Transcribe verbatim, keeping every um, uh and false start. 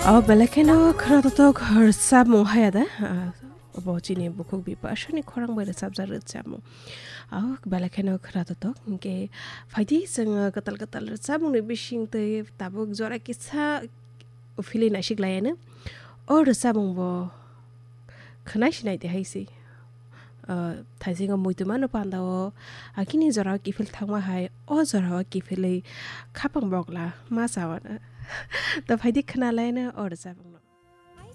어 벨레케노 크라도톡 헐사모 하야다 어버지니 부콕 비파셔니 코랑 바이레 sab자르 자모 아 벨레케노 크라도톡 이게 파이디 생 qatal-qatal sabung ni bishing te tabuk zora kisa filin ashik layana or sabung bo khanash nai de haisi uh thaising muituma no pandao akini zora ki fil thangma hai o zora ki fil khapang bokla ma sawana ta phaidi khana layna or sabung